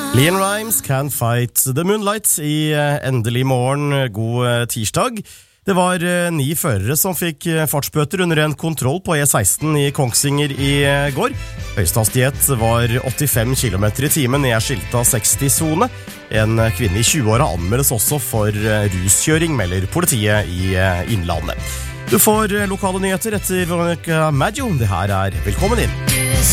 Leon Rimes, Can't Fight the Moonlight i endelig morgen, god tirsdag. Det var 9 førere som fikk fartsbøter under en kontroll på E16 i Kongsvinger i går. Høyeste hastighet var 85 km i timen i skilta 60-zone. En kvinne i 20-åra anmeldes også for ruskjøring, melder politiet i Innlandet. Du får lokale nyheter etter Veronica Maggio. Det her Velkommen inn.